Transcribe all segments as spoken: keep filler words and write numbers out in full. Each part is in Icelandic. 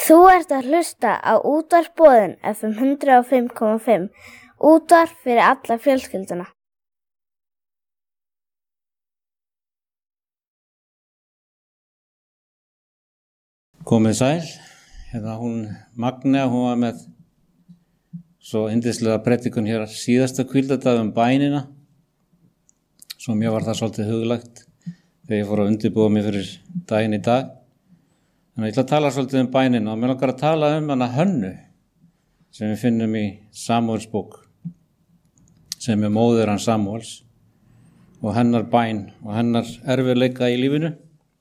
Þú ert að hlusta á Útvarp Boðin F M hundrað og fimm komma fimm, útvarp fyrir alla fjölskylduna. Komið sæl, hérna hún Magnea, hún var með svo yndislega predikun hér síðasta hvíldardag um bænina, svo mér var það svolítið huglægt þegar ég fór að undirbúa mig fyrir daginn í dag. Þannig að ég ætla að tala svolítið um bænina og mér langar að tala um hana Hönnu sem við finnum í Samúels bók, sem er móðir hans Samúels og hennar bæn og hennar erfiðleika í lífinu.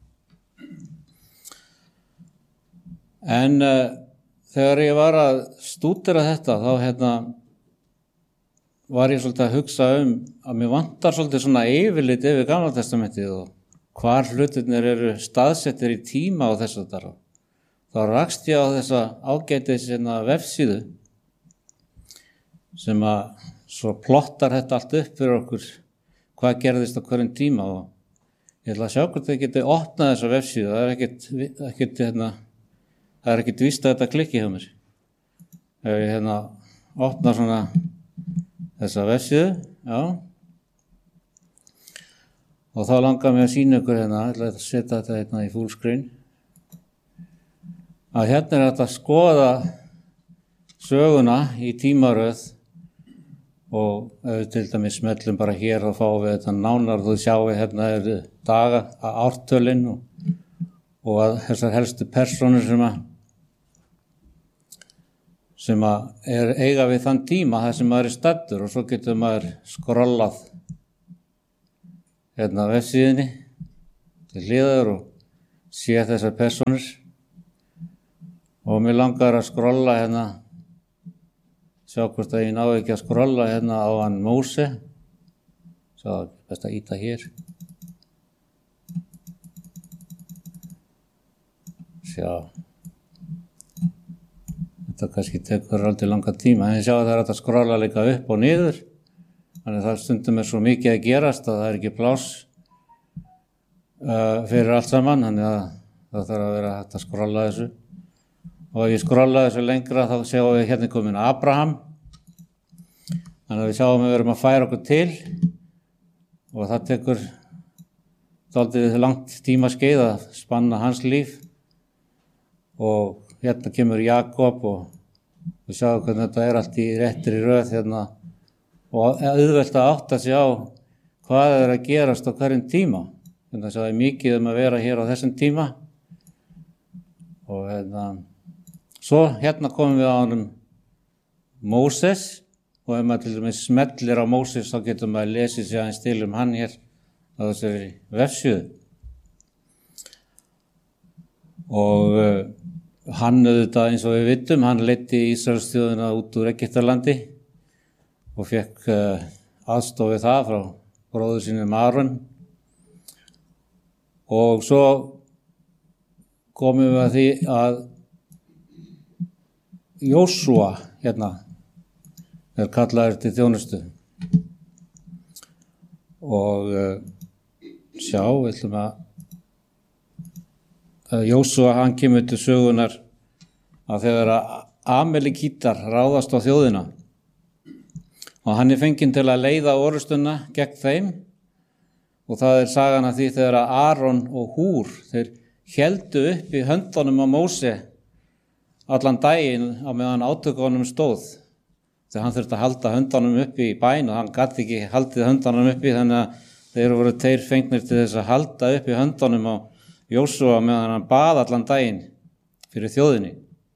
En uh, þegar ég var að stúdera þetta, þá hérna, var ég svolítið að hugsa um að mér vantar svolítið svona yfirlit yfir Gamla testamentið og hvar hlutirnir eru staðsettir í tíma á þessu þar. Þá rakst ég á þessa ágætis hérna vefsíðu sem að svo plottar þetta allt upp fyrir okkur hvað gerðist á hverjum tíma og ég ætla að sjá hvort þið getið opnað þessa vefsíðu. Það er ekkert, ekkert hérna, það er ekkert víst að þetta klikki hjá mér. Ef ég hérna opna svona þessa vefsíðu, já. Og þá langar mér að sýna ykkur hérna, ég ætla að setja þetta hérna í full screen, að hérna er þetta að skoða söguna í tímaröð og ef við til dæmis smellum bara hér og fáum við þetta nánar, þú sjáum við hérna er daga að ártölin og, og að þessar helstu persónur sem að sem að er eiga við þann tíma þar sem maður er staddur og svo getur maður skrollað hérna vefsíðinni til hliðar og sé þessar persónur og mér langar að skrolla hérna, sjá hvort að ég ná ekki að skrolla hérna á hann Móse, svo best að íta hér, sjá, þetta kannski tekur aldrei langa tíma, en ég sjá að það er að skrolla líka upp og niður. Þannig að það stundum er svo mikið að gerast að það er ekki pláss uh, fyrir allt saman, þannig að það þarf að vera hægt að skrolla þessu. Og ef ég skrolla þessu lengra þá sjáum við hérna komin Abraham. Þannig að við sjáum að við erum að færa okkur til og það tekur dálítið langt tímaskeið að spanna hans líf. Og hérna kemur Jakob og við sjáum hvernig þetta er allt í réttri röð hérna. Og auðvelt að átta sig á hvað er að gerast á hverjum tíma. Þannig að það er mikið um að vera hér á þessum tíma. Og hérna, svo hérna komum við á honum Móses og ef maður til dæmis smellir á Móses þá getur maður lesið sér aðeins til um hann hér á þessari vefsíðu. Og uh, hann auðvitað eins og við vitum, hann leiddi Ísraelsþjóðina út úr Egyptalandi og fekk uh, aðstofið það frá bróður sínum Aron. Og svo komum við að því að Jósúa hérna er kallaður til þjónustu. Og uh, sjá, við ætlum að uh, Jósúa hann kemur til sögunar að þegar að Amalekítar ráðast á þjóðina og hann er fenginn til að leiða orrustuna gegn þeim og það er sagan af því þegar að Aron og Húr þeir héldu upp í höndunum á Móse allan daginn á meðan átökunum stóð þegar hann þurfti að halda höndunum uppi í bæn og hann gat ekki haldið höndunum uppi þannig að þeir voru teir fengnir til þess að halda uppi höndunum á Jósúa meðan hann bað allan daginn fyrir þjóðinni.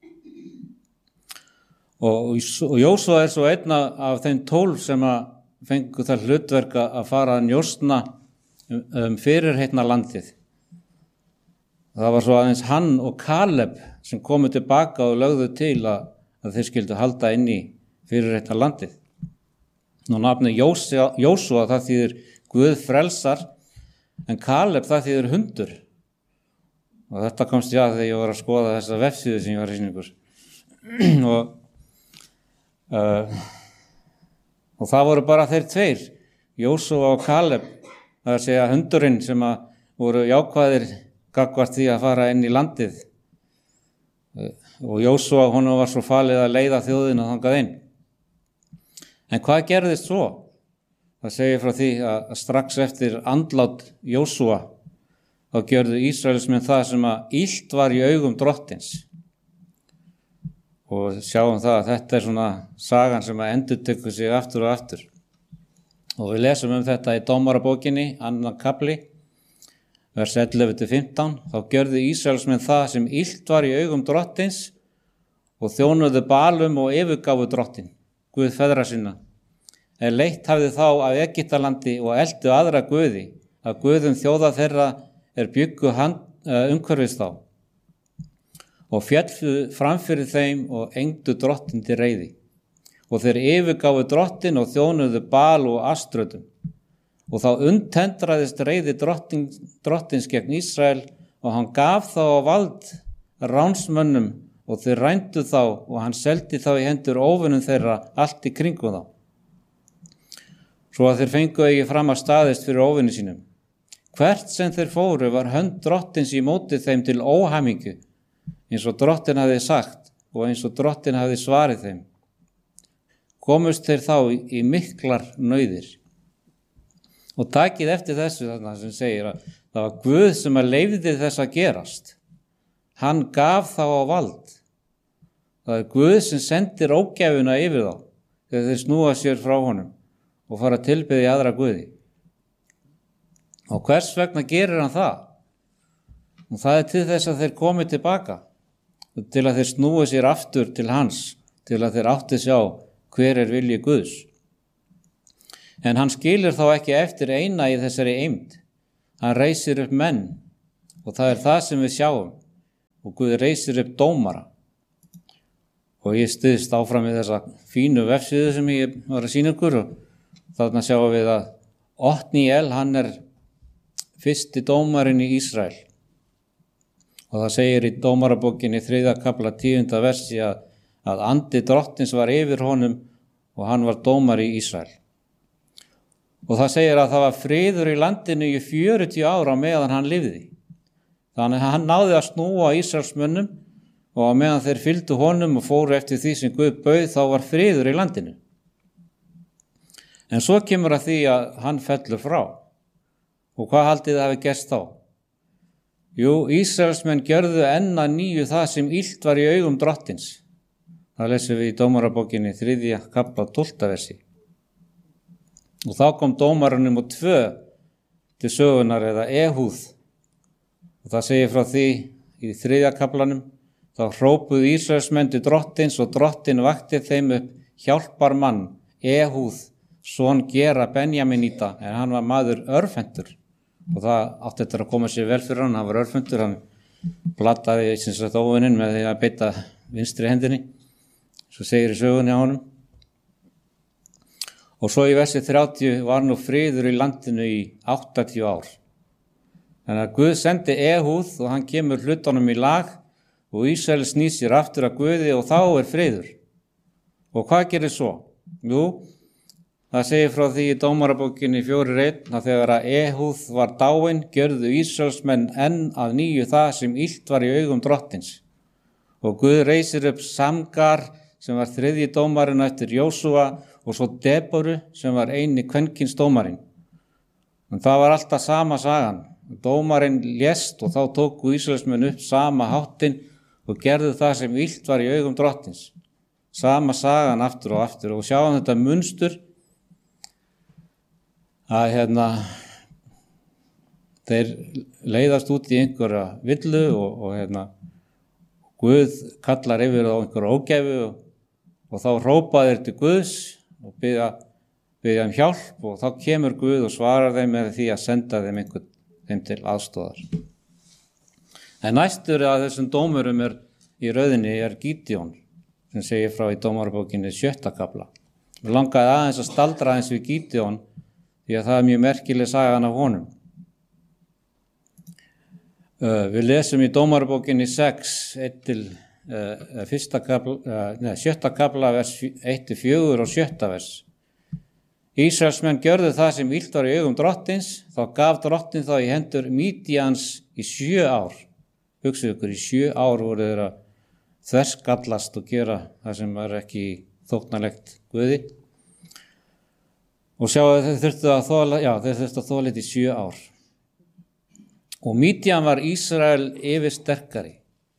Og Jósúa er svo einna af þeim tólf sem að fengu það hlutverk að fara að njósna um fyrirheitna landið. Það var svo aðeins hann og Kaleb sem komu tilbaka og lögðu til að, að þeir skildu halda inn í fyrirheitna landið. Nú nafnið Jósúa það þýðir Guð frelsar en Kaleb það þýðir hundur. Og þetta komst ég að þegar ég var að skoða þessa vefsíðu sem ég var að sýna ykkur. og Uh, og það voru bara þeir tveir, Jósúa og Kaleb, það er að segja hundurinn, sem að voru jákvæðir gagnvart því að fara inn í landið. og Jósúa honum var svo falið að leiða þjóðina þangað inn. En hvað gerðist svo? Það segir frá því að strax eftir andlát Jósúa þá gjörðu Ísraelsmenn það sem að illt var í augum drottins. Og sjáum það að þetta er svona sagan sem að endurtekur sig aftur og aftur. Og við lesum um þetta í Dómarabókinni, annan kapli, vers ellefu til fimmtán. Þá gjörðu Ísraelsmenn það sem illt var í augum drottins og þjónuðu Bálum og yfirgáfu drottin, Guð feðra sinna. En leitt hafði þá af Egyptalandi og eltu aðra guði, að guðum þjóða þeirra er byggu umhverfis þá. Og fjallfu framfyrir þeim og engdu drottin til reiði. Og þeir yfirgáfu drottin og þjónuðu Bál og Aströtum. Og þá untendraðist reiði drottin, drottins gegn Ísrael og hann gaf þá á vald ránsmönnum og þeir rændu þá og hann seldi þá í hendur óvinum þeirra allt í kringum þá. Svo að þeir fengu ekki fram að staðist fyrir óvinni sínum. Hvert sem þeir fóru var hönd drottins í móti þeim til óhamingju, eins og drottin hafði sagt og eins og drottin hafði svarið þeim. Komust þeir þá í, í miklar nauðir. Og takið eftir þessu þarna sem segir að það var Guð sem að leyfði þess að gerast. Hann gaf þá á vald. Það er Guð sem sendir ógæfuna yfir þá þegar þeir snúa sér frá honum og fara að tilbiðja aðra guði. Og hvers vegna gerir hann það? Og það er til þess að þeir komi tilbaka, til að þeir snúi sér aftur til hans, til að þeir átti sjá hver er vilji Guðs. En hann skilur þá ekki eftir eina í þessari eymd. Hann reisir upp menn og það er það sem við sjáum og Guð reisir upp dómara. Og ég styðst áfram við þessa fínu vefsíðu sem ég var að sýna ykkur og þarna sjáum við að Otníel, hann er fyrsti dómarinn í Ísrael. Og það segir í Dómarabókinni þriðja kapla tíunda versi að, að andi drottins var yfir honum og hann var dómari í Ísrael. Og það segir að það var friður í landinu í fjörutíu ára meðan hann lifði. Þannig að hann náði að snúa Ísraelsmönnum og á meðan þeir fylgdu honum og fóru eftir því sem Guð bauð þá var friður í landinu. En svo kemur að því að hann fellur frá. Og hvað haldið það hafi gerst þá? Jú, Ísraelsmenn gjörðu enn að nýju það sem illt var í augum drottins. Það lesum við í Dómarabókinni þriðja kapla tólfta versi. Og þá kom dómarinn númer tvö til sögunar eða Ehúð. Og það segir frá því í þriðja kaplanum. Þá hrópuðu Ísraelsmenn til drottins og drottin vakti þeim upp hjálparmann, Ehúð, son Gera Benjaminita, en hann var maður örfendur. Og það átti eftir að koma sér vel fyrir hann, hann var örfundur, hann plattaði sem sagt óvinnin með því að beita vinstri hendinni, svo segir í sögunni á honum. Og svo í versi þrjátíu var nú friður í landinu í áttatíu ár. Þannig að Guð sendi Ehúð og hann kemur hlutunum í lag og Ísrael snýr sér aftur að Guði og þá er friður. Og hvað gerir svo? Jú, það segir frá því í Dómarabókinni fjórir einn að þegar að Ehúð var dáinn gjörðu Ísraelsmenn enn að nýju það sem illt var í augum drottins. Og Guð reisir upp Samgar sem var þriðji dómarinn eftir Jósúa og svo Deboru sem var eini kvenkyns dómarinn. En það var alltaf sama sagan. Dómarinn lést og þá tóku Ísraelsmenn upp sama háttinn og gerðu það sem illt var í augum drottins. Sama sagan aftur og aftur og sjáum þetta munstur að hérna þeir leiðast út í einhverja villu og, og hérna Guð kallar yfir á einhverja ógæfu og, og þá hrópa þeir til Guðs og biðja, biðja um hjálp og þá kemur Guð og svarar þeim með því að senda þeim einhvern þeim til aðstóðar. En næstur að þessum dómurum er í röðinni er Gídeon sem segir frá í Dómarabókinni sjötta kapla. Við langaði aðeins að staldra aðeins við Gídeon því að það er mjög merkileg sagan af honum. Uh, við lesum í Dómarabókinni sex, eitt til uh, fyrsta kapla, uh, neða, sjötta kapla, vers eitt til fjögur og sjötta vers. Ísraelsmenn gjörðu það sem illt var í augum drottins, þá gaf drottin þá í hendur Mídíans í sjö ár. Hugsið ykkur, í sjö ár voru þeir að þverskallast og gera það sem er ekki þóknarlegt Guði. Og sjá að þeir þurftu að þola, já, þeir þurftu að þola þetta í sjö ár. Og Mídjan var Ísrael yfir sterkari.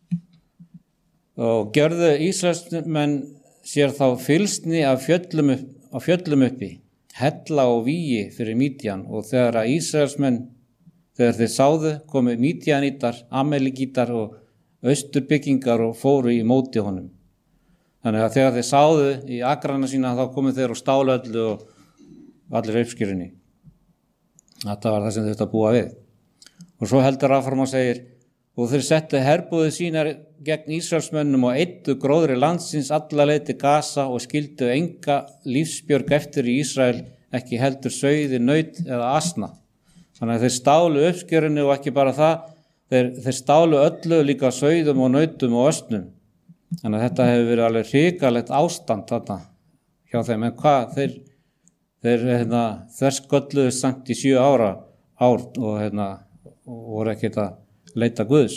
Og gjörðu Ísraelsmenn sér þá fylgsni af fjöllum, upp, af fjöllum uppi, hella og vígi fyrir Mídjan, og þegar að Ísraelsmenn, þegar þeir sáðu, komu Mídjanítar, Amalekítar og austurbyggingar og fóru í móti honum. Þannig að þegar þeir sáðu í agrana sína, þá komu þeir og stálu öllu og allir uppskýrunni. Þetta var það sem þeir þurftu að búa við. Og svo heldur áfram og segir, og þeir settu herbúðir sínar gegn Ísraelsmönnum og eyddu gróðri landsins alla leið til Gaza og skildu enga lífsbjörg eftir í Ísrael, ekki heldur sauði, naut eða asna. Þannig að þeir stálu uppskýrunni og ekki bara það, þeir, þeir stálu öllu, líka sauðum og nautum og ösnum. Þannig að þetta hefur verið alveg hrikalegt ástand þarna hjá þeim. En hvað, þeir Þeir hérna, þverskölluðust samt í sjö ára ár og, hérna, og voru ekkert að leita Guðs.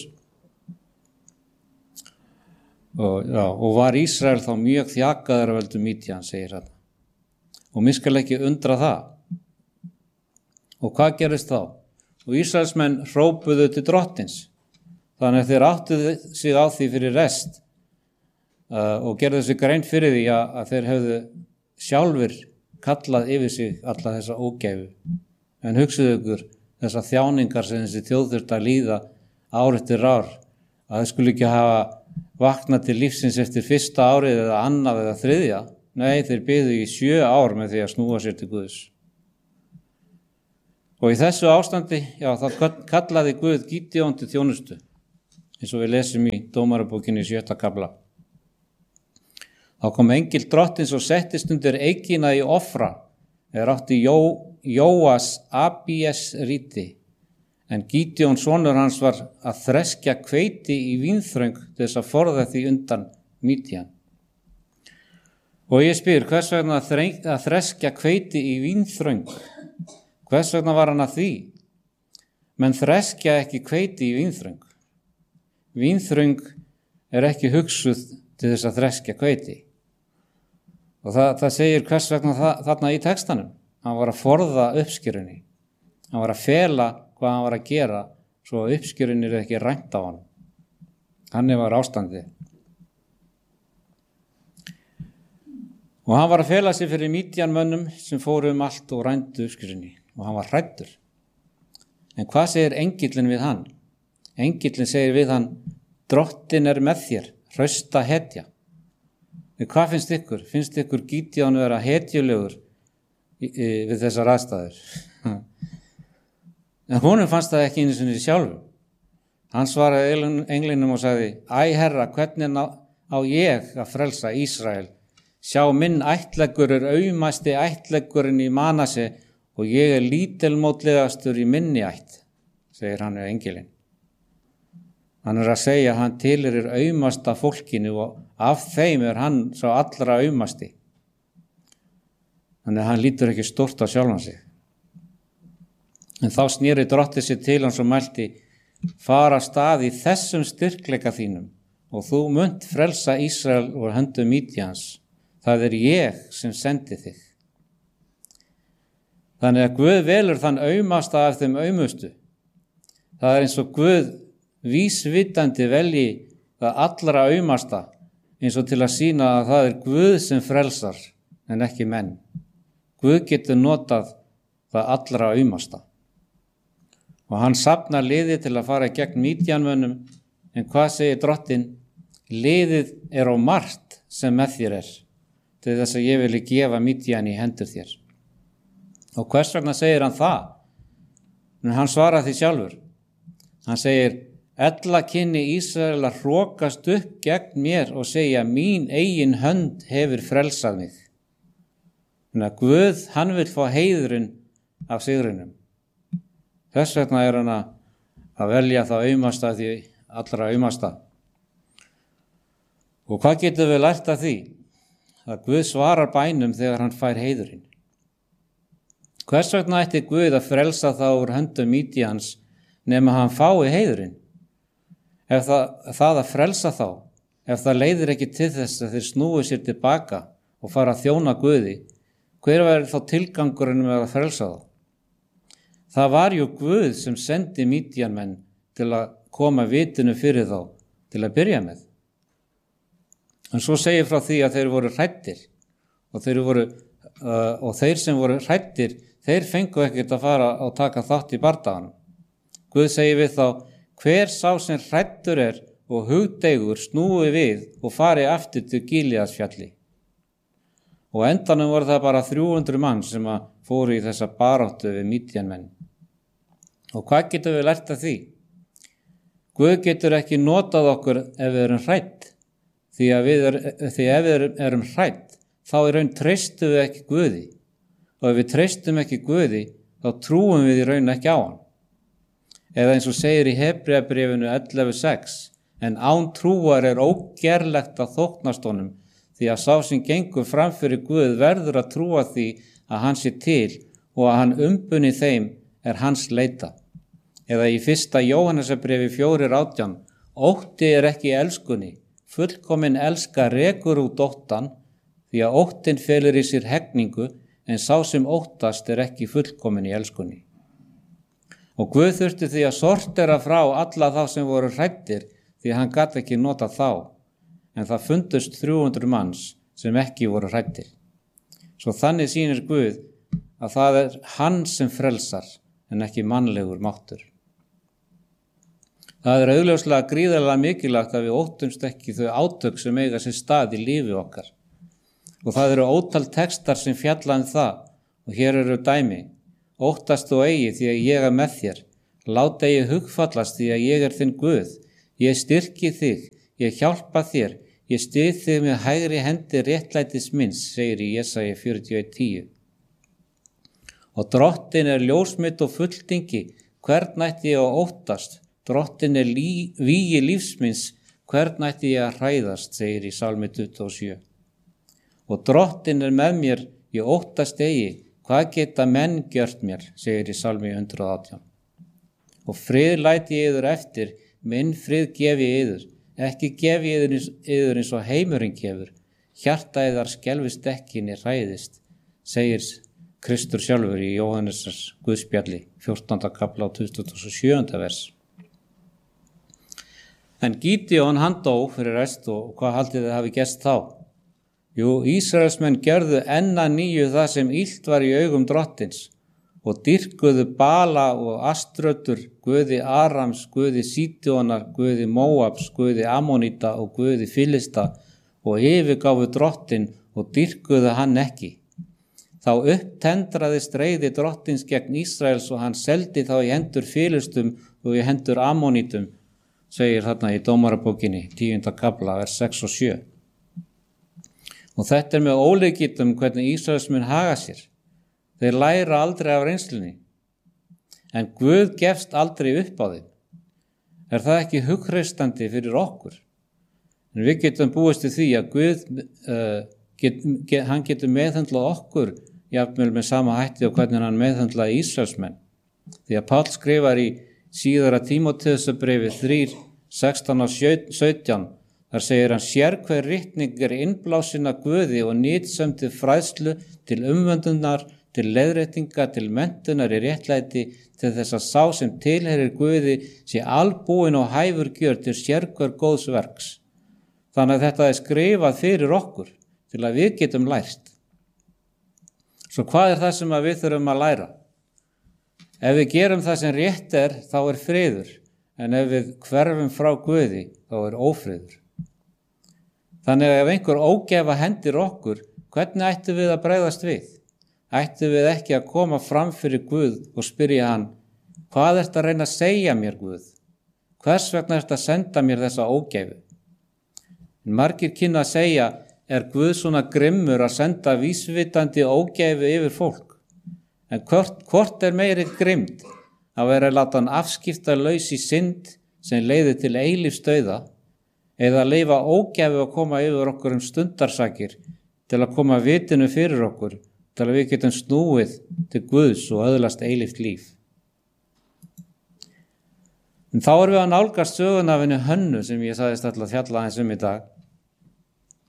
Og, já, og var Ísrael þá mjög þjakaður af völdum Mídjan, segir hann. Og mér skal ekki undra það. Og hvað gerist þá? Og Ísraelsmenn hrópuðu til drottins. Þannig að þeir áttuðu sig á því fyrir rest uh, og gerðu sig grein fyrir því að, að þeir hefðu sjálfur kallað yfir sig alla þessa ógæfu. En hugsaðu ykkur þessa þjáningar sem þessi þjóð þurfti að líða ár eftir ár, að þeir skulle ekki hafa vaknað til lífsins eftir fyrsta árið eða annað eða þriðja. Nei, þeir biðu í sjö ár með því að snúa sér til Guðs. Og í þessu ástandi, já, þá kallaði Guð Gídeon til þjónustu, eins og við lesum í Dómarabókinni í sjötta kafla. Þá kom engil drottins og settist undir eikina í Ofra, er átti Jó, Jóas Abíes ríti, en Gídeon sonur hans var að þreskja hveiti í vínþröng til þess að forða því undan Mídjan. Og ég spyr, hvers vegna að þreskja hveiti í vínþröng? Hvers vegna var hann að því? Menn þreskja ekki hveiti í vínþröng. Vínþröng er ekki hugsuð til þess að þreskja hveiti. Og það, það segir hvers vegna það, þarna í textanum. Hann var að forða uppskýrunni. Hann var að fela hvað hann var að gera svo að uppskýrunni er ekki rænt á hann. Þannig var ástandið. Og hann var að fela sig fyrir Mídjanmönnum sem fóru um allt og rændu uppskýrunni. Og hann var hræddur. En hvað segir engillin við hann? Engillin segir við hann, drottin er með þér, hrausta hetja. En hvað finnst ykkur? Finnst ykkur Gídeon vera hetjulegur við þessar aðstæður? En honum fannst það ekki einu sinni sjálfum. Hann svaraði englinum og sagði, æ herra, hvernig á ég að frelsa Ísrael? Sjá, minn ættleggur er aumasti ættleggurinn í Manase og ég er lítilmótlegastur í minni ætt, segir hann við engilinn. Hann er að segja að hann tilheyrir aumasta fólkinu og af þeim er hann sá allra aumasti. Þannig að hann lítur ekki stórt á sjálfan sig. En þá sneri drottið sér til hans og mælti, fara stað í þessum styrkleika þínum og þú munt frelsa Ísrael úr höndum Mídjans. Það er ég sem sendi þig. Þannig að Guð velur þann aumasta af þeim aumustu. Það er eins og Guð vísvitandi velji það allra aumasta, eins og til að sýna að það er Guð sem frelsar en ekki menn. Guð getur notað það allra aumasta. Og hann safnar liði til að fara gegn Mídjanmönnum, en hvað segir drottin? Liðið er á margt sem með þér er, til þess að ég vilji gefa Mídjan í hendur þér. Og hvers vegna segir hann það? En hann svarar því sjálfur. Hann segir, ella kynni Ísrael að hrokast upp gegn mér og segja, mín eigin hönd hefur frelsað mig. Þannig að Guð, hann vil fá heiðurinn af sigrinum. Þess vegna er hann að velja það aumasta því allra aumasta. Og hvað getum við lært af því? Að Guð svarar bænum þegar hann fær heiðurinn. Hvers vegna ætti Guð að frelsa þá úr höndum Mídjans nema hann fái heiðurinn? Ef það, það að frelsa þá ef það leiðir ekki til þess að þeir snúi sér tilbaka og fara að þjóna Guði, hver verður þá tilgangurinn með að frelsa þá? Það var jú Guð sem sendi Mídíanmenn til að koma vitinu fyrir þá til að byrja með. En svo segir frá því að þeir voru hræddir og þeir, voru, uh, og þeir sem voru hræddir, þeir fengu ekkert að fara og taka þátt í bardaganum. Guð segir við þá, hver sá sem hræddur er og hugdeigur snúi við og fari aftur til Gíleadsfjalli. Og endanum voru það bara þrjú hundruð mann sem að fóru í þessa baráttu við Mídíanmenn. Og hvað getum við lært af því? Guð getur ekki notað okkur ef við erum hrædd, því að við er, því ef við erum hrædd, þá í raun treystum við ekki Guði. Og ef við treystum ekki Guði, þá trúum við í raun ekki á hann. Eða eins og segir í Hebreabréfinu ellefu sex, en án trúar er ógerlegt að þóknast honum, því að sá sem gengur fram fyrir Guð verður að trúa því að hann sé til og að hann umbuni þeim er hans leita. Eða í fyrsta Jóhannesarbréfi fjórir átján, ótti er ekki elskunni, fullkomin elska rekur út óttan, því að óttin felur í sér hegningu, en sá sem óttast er ekki fullkomin í elskunni. Og Guð þurfti því að sortera frá alla þá sem voru hræddir, því að hann gat ekki nota þá, en það fundust þrjú hundruð manns sem ekki voru hræddir. Svo þannig sýnir Guð að það er hann sem frelsar, en ekki mannlegur máttur. Það er augljóslega gríðarlega mikilvægt að við óttumst ekki þau átök sem eiga sér stað í lífi okkar. Og það eru ótal textar sem fjalla um það, og hér eru dæmi. Óttast þú eigi því að ég er með þér, lát eigi hugfallast því að ég er þinn Guð. Ég styrki þig, ég hjálpa þér, ég styð þig með hægri hendi réttlætis minns, segir í Jesaja fjörutíu og eitt tíu. Og drottin er ljósmynd og fulltingi, hvern ætti ég að óttast? Drottin er lí, vígi lífsminns, hvern ætti ég að hræðast, segir í Salmi tuttugu og sjö. Og drottin er með mér, ég óttast eigi, hvað geta menn gjört mér, segir í Salmi hundrað og átján. Og frið læti ég yður eftir, minn frið gefi yður, ekki gefi yður, yður eins og heimurinn gefur, hjarta yðar skelfist ekki né hræðist, segir Kristur sjálfur í Jóhannesar Guðspjalli, fjórtánda kafla og tuttugasta og sjöunda vers. En Gídeon hann dó fyrir rest og hvað haldið þið hafi gerst þá? Jú, Ísraelsmenn gerðu enn að nýju það sem illt var í augum drottins, og dýrkuðu Bala og Aströtur, guði Arams, guði Sídjónar, guði Móabs, guði Ammonita og guði Filista og yfirgáfu drottin og dýrkuðu hann ekki. Þá upptendraðist reiði drottins gegn Ísraels og hann seldi þá í hendur Filistum og í hendur Ammonitum, segir þarna í Dómarabókinni, tíunda kafla, vers sex og sjö. Og þetta er með ólíkindum hvernig Ísraelsmenn haga sér. Þeir læra aldrei af reynslunni, en Guð gefst aldrei upp á þeim. Er það ekki hugreistandi fyrir okkur? En við getum búist til því að Guð, uh, get, get, hann getur meðhöndlað okkur, jafnvel með sama hætti og hvernig hann meðhöndlaði Ísraelsmenn. Því að Páll skrifar í síðara Tímóteusarbréfi þrjú, sextán og sautján, þar segir hann, sér hver ritning er innblásin af Guði og nýtsömdi fræðslu til umvöndunar, til leiðréttinga, til menntunar í réttlæti, til þess að sá sem tilheyrir Guði sé albúin og hæfur gjör til sérhver góðs verks. Þannig að þetta er skrifað fyrir okkur, til að við getum lært. Svo hvað er það sem við þurfum að læra? Ef við gerum það sem rétt er, þá er friður, en ef við hverfum frá Guði, þá er ófriður. Þannig að ef einhver ógæfa hendir okkur, hvernig ættum við að bregðast við? Ættum við ekki að koma fram fyrir Guð og spyrja hann, hvað ert að reyna að segja mér, Guð? Hvers vegna ert að senda mér þessa ógæfu? En margir kynna að segja, er Guð svona grimmur að senda vísvitandi ógæfu yfir fólk? En hvort, hvort er meiri grimmd að vera að láta hann afskipta laus í synd sem leiðir til eilífsdauða, eða að leyfa ógæfu að koma yfir okkur um stundarsakir til að koma vitinu fyrir okkur, til að við getum snúið til Guðs og öðlast eilíft líf. En þá erum við að nálgast söguna af henni Hönnu sem ég sagðist alltaf fjalla aðeins um í dag.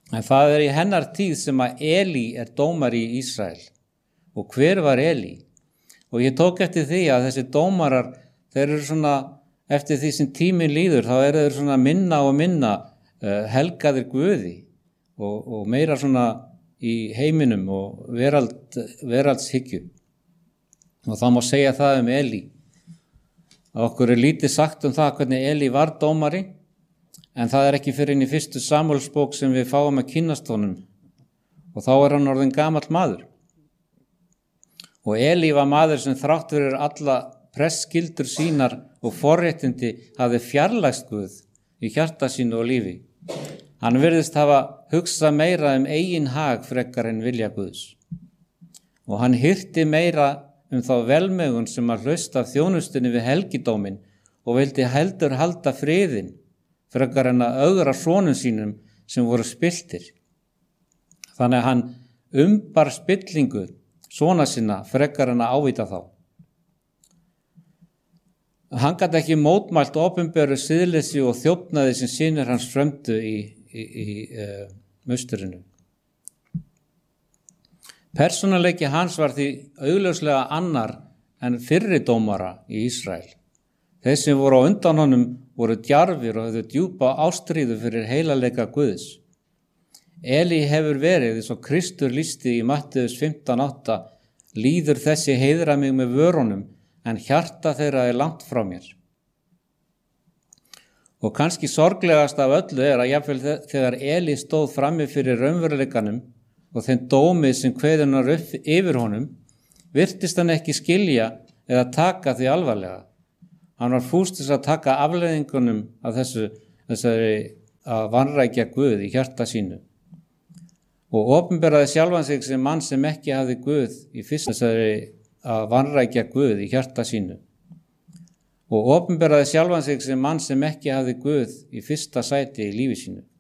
En það er í hennar tíð sem að Eli er dómari í Ísrael. Og hver var Eli? Og ég tók eftir því að þessi dómarar, þeir eru svona, eftir því sem tíminn líður, þá eru þeir svona minna og minna uh, helgaðir Guði og, og meira svona í heiminum og verald, veraldshyggju. Og þá má segja það um Eli. Okkur er lítið sagt um það hvernig Eli var dómari, en það er ekki fyrir inn í fyrstu Samúelsbók sem við fáum að kynnast honum. Og þá er hann orðinn gamall maður. Og Eli var maður sem þrátt fyrir alla prestskyldur sínar og forréttindi hafði fjarlægst Guð í hjarta sínu og lífi. Hann virðist hafa hugsað meira um eigin hag frekar en vilja Guðs. Og hann hirti meira um þá velmegun sem að hlusta af þjónustunni við helgidómin og vildi heldur halda friðin frekar en að ögra sonum sínum sem voru spilltir. Þannig að hann umbar spillingu svona sinna frekar en að ávita þá. Hann gat ekki mótmælt opinberu siðleysi og þjófnaði sem synir hans frömdu í, í, í uh, musturinu. Persónuleiki hans var því augljóslega annar en fyrri dómara í Ísrael. Þeir sem voru á undan honum voru djarfir og höfðu djúpa ástríðu fyrir heilagleika Guðs. Eli hefur verið, eins og Kristur lýsti í Matteus fimmtán átta, líður þessi heiðra mig með vörunum, en hjarta þeirra er langt frá mér. Og kannski sorglegast af öllu er að jafnvel þegar Eli stóð frammi fyrir raunveruleikanum og þeim dómi sem kveðinn var upp yfir honum, virtist hann ekki skilja eða taka því alvarlega. Hann var fústis að taka afleiðingunum af þessu, þessari að vanrækja Guð í hjarta sínu. Og opinberaði sjálfan sig sem mann sem ekki hafði Guð í fyrsta þessari að vanrækja Guð í hjarta sínu. Og opinberaði sjálfan sig sem mann sem ekki hafði Guð í fyrsta sæti í lífi sínu.